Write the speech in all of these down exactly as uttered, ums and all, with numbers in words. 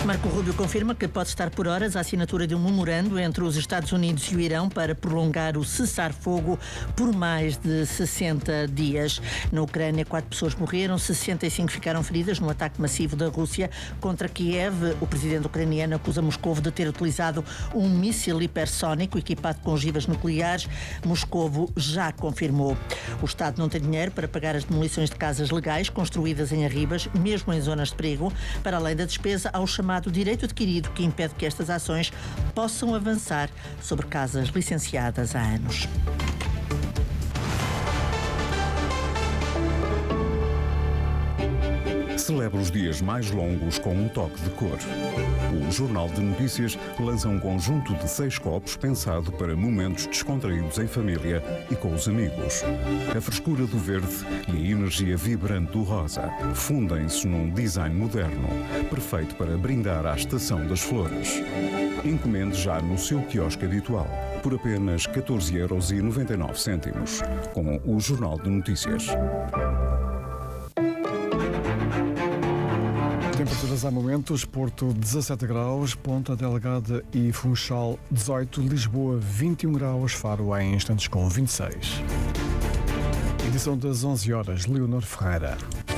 Marco Rubio confirma que pode estar por horas a assinatura de um memorando entre os Estados Unidos e o Irão para prolongar o cessar-fogo por mais de sessenta dias. Na Ucrânia, quatro pessoas morreram, sessenta e cinco ficaram feridas no ataque massivo da Rússia contra Kiev. O presidente ucraniano acusa Moscovo de ter utilizado um míssil hipersónico equipado com ogivas nucleares. Moscovo já confirmou. O Estado não tem dinheiro para pagar as demolições de casas legais construídas em Arribas, mesmo em zonas de perigo, para além da despesa ao chamado direito adquirido que impede que estas ações possam avançar sobre casas licenciadas há anos. Celebra os dias mais longos com um toque de cor. O Jornal de Notícias lança um conjunto de seis copos pensado para momentos descontraídos em família e com os amigos. A frescura do verde e a energia vibrante do rosa fundem-se num design moderno, perfeito para brindar à estação das flores. Encomende já no seu quiosque habitual, por apenas catorze euros e noventa e nove cêntimos, com o Jornal de Notícias. Temperaturas há momentos: Porto dezassete graus, Ponta Delgada e Funchal dezoito, Lisboa vinte e um graus, Faro em instantes com vinte e seis. Edição das onze horas, Leonor Ferreira.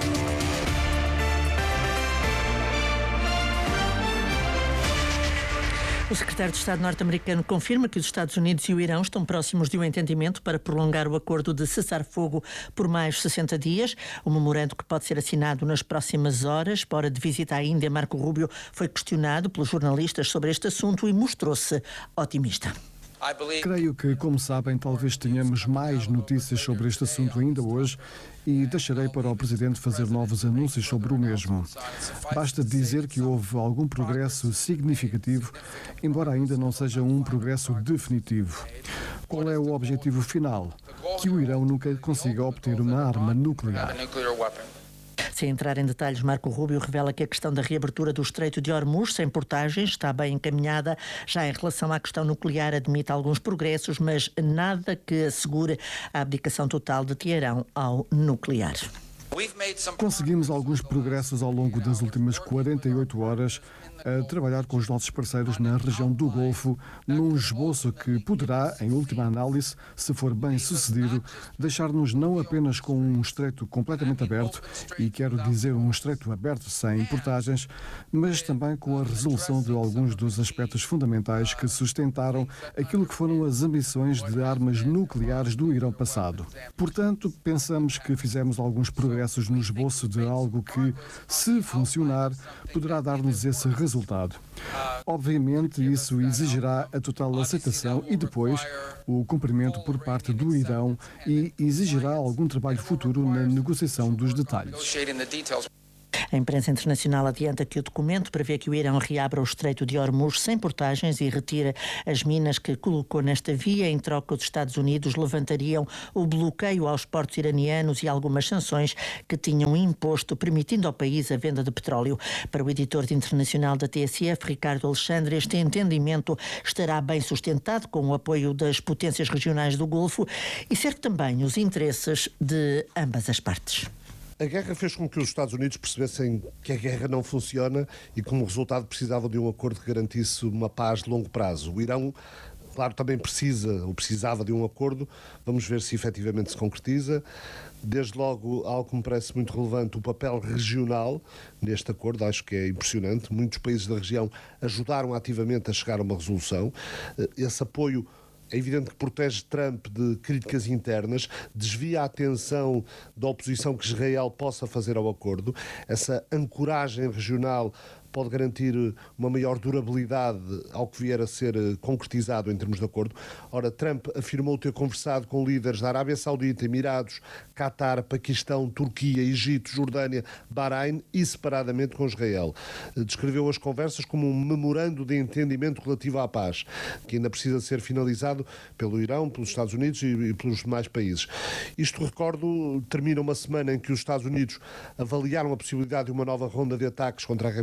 O secretário de Estado norte-americano confirma que os Estados Unidos e o Irão estão próximos de um entendimento para prolongar o acordo de cessar-fogo por mais sessenta dias. O memorando, que pode ser assinado nas próximas horas. Para hora de visita à Índia, Marco Rubio foi questionado pelos jornalistas sobre este assunto e mostrou-se otimista. Creio que, como sabem, talvez tenhamos mais notícias sobre este assunto ainda hoje e deixarei para o Presidente fazer novos anúncios sobre o mesmo. Basta dizer que houve algum progresso significativo, embora ainda não seja um progresso definitivo. Qual é o objetivo final? Que o Irão nunca consiga obter uma arma nuclear. Sem entrar em detalhes, Marco Rubio revela que a questão da reabertura do Estreito de Hormuz sem portagens está bem encaminhada. Já em relação à questão nuclear, admite alguns progressos, mas nada que assegure a abdicação total de Teherão ao nuclear. Conseguimos alguns progressos ao longo das últimas quarenta e oito horas a trabalhar com os nossos parceiros na região do Golfo num esboço que poderá, em última análise, se for bem sucedido, deixar-nos não apenas com um estreito completamente aberto, e quero dizer um estreito aberto sem portagens, mas também com a resolução de alguns dos aspectos fundamentais que sustentaram aquilo que foram as ambições de armas nucleares do Irão passado. Portanto, pensamos que fizemos alguns progressos no esboço de algo que, se funcionar, poderá dar-nos esse resultado. Obviamente, isso exigirá a total aceitação e depois o cumprimento por parte do Irão e exigirá algum trabalho futuro na negociação dos detalhes. A imprensa internacional adianta que o documento prevê que o Irão reabra o Estreito de Hormuz sem portagens e retire as minas que colocou nesta via. Em troca, os Estados Unidos levantariam o bloqueio aos portos iranianos e algumas sanções que tinham imposto, permitindo ao país a venda de petróleo. Para o editor de internacional da T S F, Ricardo Alexandre, este entendimento estará bem sustentado com o apoio das potências regionais do Golfo e serve também os interesses de ambas as partes. A guerra fez com que os Estados Unidos percebessem que a guerra não funciona e, como resultado, precisavam de um acordo que garantisse uma paz de longo prazo. O Irão, claro, também precisa ou precisava de um acordo. Vamos ver se efetivamente se concretiza. Desde logo, algo que me parece muito relevante, o papel regional neste acordo. Acho que é impressionante. Muitos países da região ajudaram ativamente a chegar a uma resolução. Esse apoio é evidente que protege Trump de críticas internas, desvia a atenção da oposição que Israel possa fazer ao acordo. Essa ancoragem regional pode garantir uma maior durabilidade ao que vier a ser concretizado em termos de acordo. Ora, Trump afirmou ter conversado com líderes da Arábia Saudita, Emirados, Catar, Paquistão, Turquia, Egito, Jordânia, Bahrein e separadamente com Israel. Descreveu as conversas como um memorando de entendimento relativo à paz, que ainda precisa ser finalizado pelo Irão, pelos Estados Unidos e pelos demais países. Isto, recordo, termina uma semana em que os Estados Unidos avaliaram a possibilidade de uma nova ronda de ataques contra a República Islâmica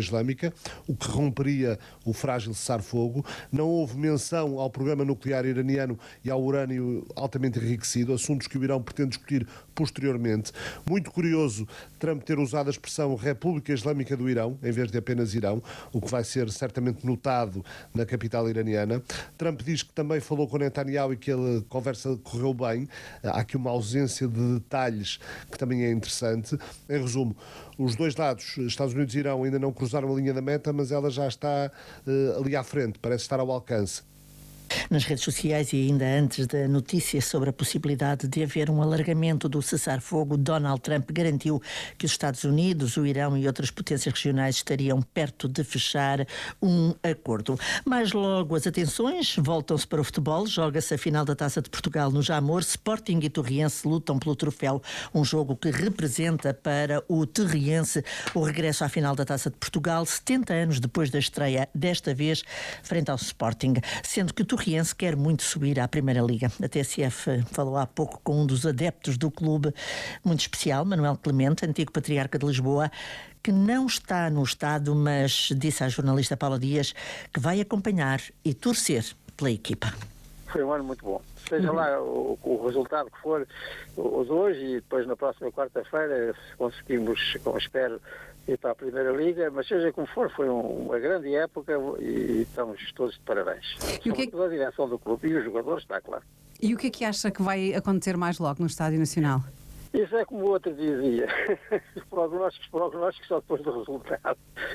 Islâmica, o que romperia o frágil cessar-fogo. Não houve menção ao programa nuclear iraniano e ao urânio altamente enriquecido, assuntos que o Irão pretende discutir posteriormente. Muito curioso Trump ter usado a expressão República Islâmica do Irão, em vez de apenas Irão, o que vai ser certamente notado na capital iraniana. Trump diz que também falou com Netanyahu e que a conversa correu bem. Há aqui uma ausência de detalhes que também é interessante. Em resumo, os dois lados, Estados Unidos e Irão, ainda não cruzaram a linha da meta, mas ela já está uh, ali à frente, parece estar ao alcance. Nas redes sociais e ainda antes da notícia sobre a possibilidade de haver um alargamento do cessar-fogo, Donald Trump garantiu que os Estados Unidos, o Irão e outras potências regionais estariam perto de fechar um acordo. Mais logo as atenções voltam-se para o futebol. Joga-se a final da Taça de Portugal no Jamor. Sporting e Torriense lutam pelo troféu, um jogo que representa para o Torriense o regresso à final da Taça de Portugal, setenta anos depois da estreia, desta vez frente ao Sporting, sendo que o Torriense quer muito subir à Primeira Liga. A T S F falou há pouco com um dos adeptos do clube muito especial, Manuel Clemente, antigo patriarca de Lisboa, que não está no estádio, mas disse à jornalista Paula Dias que vai acompanhar e torcer pela equipa. Foi um ano muito bom. Seja lá o, o resultado que for, o de hoje e depois na próxima quarta-feira, se conseguimos, como espero, ir para a Primeira Liga, mas seja como for, foi um, uma grande época e estamos todos de parabéns. E o que é que... a direção do clube e os jogadores, está claro. E o que é que acha que vai acontecer mais logo no Estádio Nacional? Isso é como o outro dizia, os prognósticos, prognósticos só depois do resultado.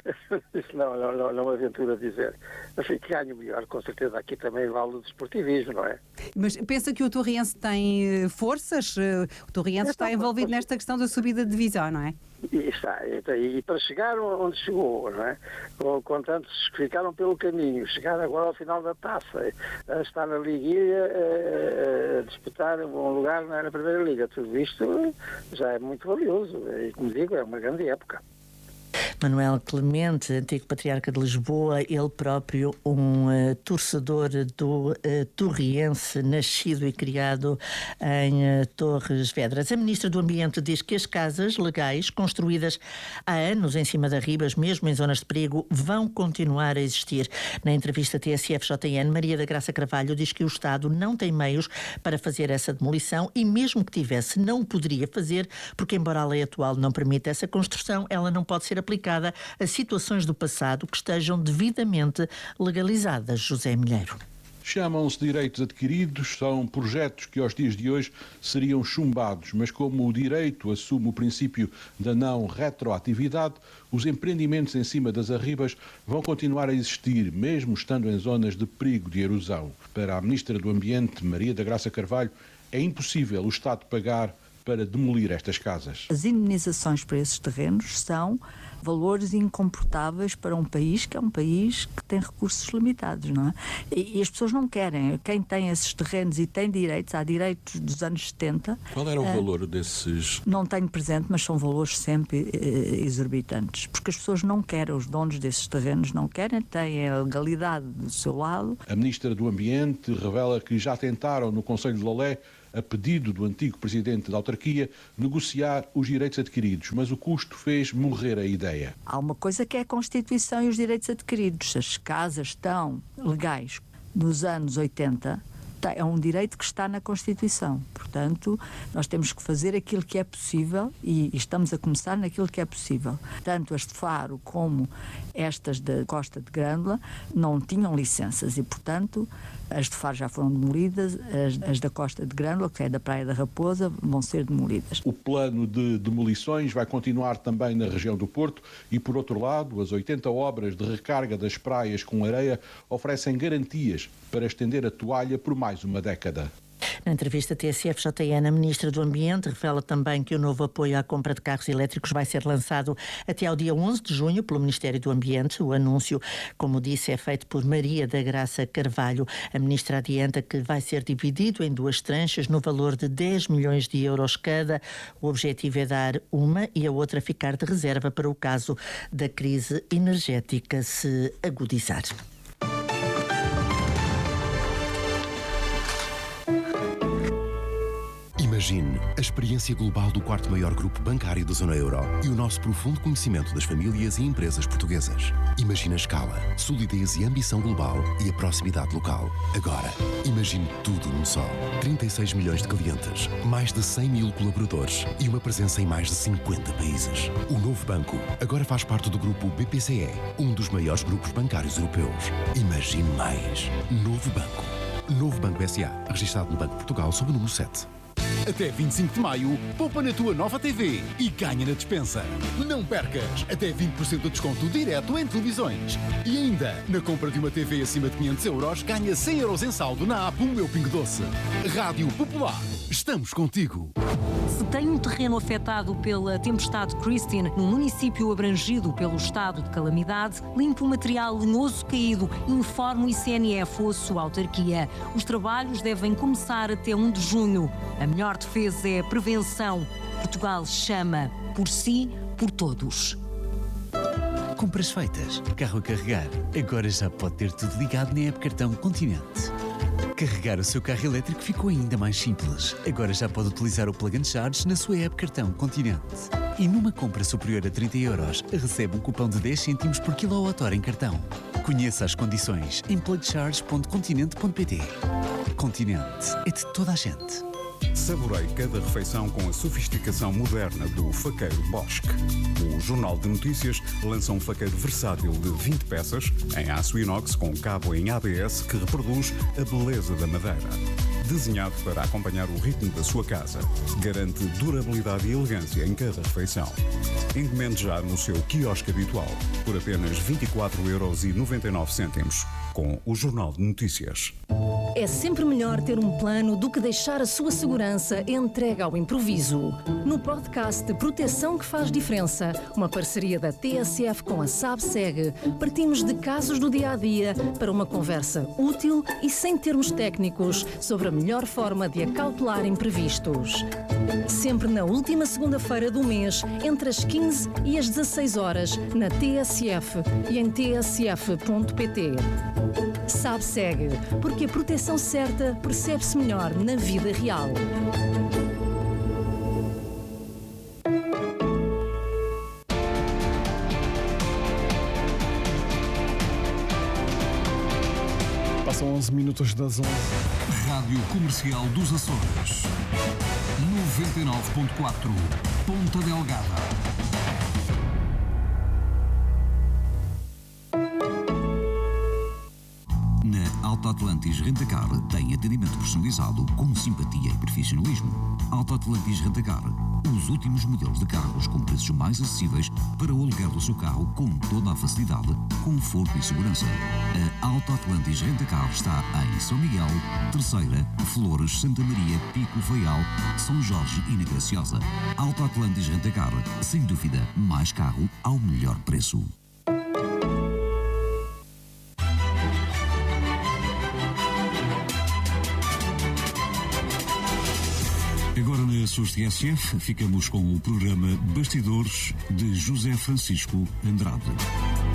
Isso não, não, não, não aventura dizer. Enfim, que ganho melhor, com certeza aqui também vale o desportivismo, não é? Mas pensa que o Torriense tem forças? O Torriense está envolvido nesta questão da subida de divisão, não é? E está, e para chegar onde chegou, não é? Com tantos que ficaram pelo caminho, chegar agora ao final da taça, a estar na liguilha, a, a disputar um lugar na Primeira Liga, tudo isto já é muito valioso e, como digo, é uma grande época. Manuel Clemente, antigo patriarca de Lisboa, ele próprio um uh, torcedor do uh, Torriense, nascido e criado em uh, Torres Vedras. A Ministra do Ambiente diz que as casas legais, construídas há anos em cima de ribas, mesmo em zonas de perigo, vão continuar a existir. Na entrevista T S F J N, Maria da Graça Carvalho diz que o Estado não tem meios para fazer essa demolição e mesmo que tivesse, não poderia fazer, porque embora a lei atual não permita essa construção, ela não pode ser aplicada a situações do passado que estejam devidamente legalizadas. José Milheiro. Chamam-se direitos adquiridos, são projetos que aos dias de hoje seriam chumbados, mas como o direito assume o princípio da não retroatividade, os empreendimentos em cima das arribas vão continuar a existir, mesmo estando em zonas de perigo de erosão. Para a Ministra do Ambiente, Maria da Graça Carvalho, é impossível o Estado pagar para demolir estas casas. As indenizações para esses terrenos são valores incomportáveis para um país que é um país que tem recursos limitados, não é? E, e as pessoas não querem. Quem tem esses terrenos e tem direitos, há direitos dos anos setenta. Qual era o uh, valor desses? Não tenho presente, mas são valores sempre uh, exorbitantes. Porque as pessoas não querem, os donos desses terrenos não querem, têm a legalidade do seu lado. A Ministra do Ambiente revela que já tentaram no Conselho de Lolé, a pedido do antigo presidente da autarquia, negociar os direitos adquiridos, mas o custo fez morrer a ideia. Há uma coisa que é a Constituição e os direitos adquiridos. As casas estão legais nos anos oitenta, é um direito que está na Constituição. Portanto, nós temos que fazer aquilo que é possível e estamos a começar naquilo que é possível. Tanto as de Faro como estas da Costa de Grândola não tinham licenças e, portanto, as de Faro já foram demolidas, as, as da Costa de Grândola, que é da Praia da Raposa, vão ser demolidas. O plano de demolições vai continuar também na região do Porto e, por outro lado, as oitenta obras de recarga das praias com areia oferecem garantias para estender a toalha por mais uma década. Na entrevista T S F J N, a Ministra do Ambiente revela também que o novo apoio à compra de carros elétricos vai ser lançado até ao dia onze de junho pelo Ministério do Ambiente. O anúncio, como disse, é feito por Maria da Graça Carvalho. A Ministra adianta que vai ser dividido em duas tranches no valor de dez milhões de euros cada. O objetivo é dar uma e a outra ficar de reserva para o caso da crise energética se agudizar. Imagine a experiência global do quarto maior grupo bancário da zona euro e o nosso profundo conhecimento das famílias e empresas portuguesas. Imagine a escala, solidez e ambição global e a proximidade local. Agora, imagine tudo num só. trinta e seis milhões de clientes, mais de cem mil colaboradores e uma presença em mais de cinquenta países. O novo banco agora faz parte do grupo B P C E, um dos maiores grupos bancários europeus. Imagine mais. Novo banco. Novo Banco S A, registado no Banco de Portugal sob o número sete. Até vinte e cinco de maio, poupa na tua nova T V e ganha na despensa. Não percas! Até vinte por cento de desconto direto em televisões. E ainda, na compra de uma T V acima de quinhentos euros, ganha cem euros em saldo na app O Meu Pingo Doce. Rádio Popular. Estamos contigo. Se tem um terreno afetado pela tempestade Christine, num município abrangido pelo estado de calamidade, limpe o material lenhoso caído e informe o I C N F ou a sua autarquia. Os trabalhos devem começar até um de junho. A melhor defesa é a prevenção. Portugal chama por si, por todos. Compras feitas, carro a carregar. Agora já pode ter tudo ligado na app Cartão Continente. Carregar o seu carro elétrico ficou ainda mais simples. Agora já pode utilizar o Plug and Charge na sua app Cartão Continente. E numa compra superior a trinta euros, recebe um cupom de dez cêntimos por quilowatt-hora em cartão. Conheça as condições em plug charge ponto continente ponto pt. Continente é de toda a gente. Saboreie cada refeição com a sofisticação moderna do faqueiro Bosch. O Jornal de Notícias lança um faqueiro versátil de vinte peças, em aço inox com cabo em A B S que reproduz a beleza da madeira. Desenhado para acompanhar o ritmo da sua casa, garante durabilidade e elegância em cada refeição. Encomende já no seu quiosque habitual, por apenas vinte e quatro euros e noventa e nove cêntimos, com o Jornal de Notícias. É sempre melhor ter um plano do que deixar a sua segurança entregue ao improviso. No podcast Proteção que Faz Diferença, uma parceria da T S F com a SABSEG, partimos de casos do dia-a-dia para uma conversa útil e sem termos técnicos sobre a melhor forma de acautelar imprevistos. Sempre na última segunda-feira do mês, entre as quinze e as dezasseis horas, na T S F e em t s f ponto p t. SABSEG, porque a proteção certa percebe-se melhor na vida real. Passam onze minutos das onze. Rádio Comercial dos Açores. noventa e nove ponto quatro. Ponta Delgada. Alto Atlantis Rentacar tem atendimento personalizado com simpatia e profissionalismo. Alto Atlantis Rentacar, os últimos modelos de carros com preços mais acessíveis para o aluguer do seu carro com toda a facilidade, conforto e segurança. A Alto Atlantis Rentacar está em São Miguel, Terceira, Flores, Santa Maria, Pico, Faial, São Jorge e na Graciosa. Alto Atlantis Rentacar, sem dúvida, mais carro ao melhor preço. Agora na Açores T S F ficamos com o programa Bastidores de José Francisco Andrade.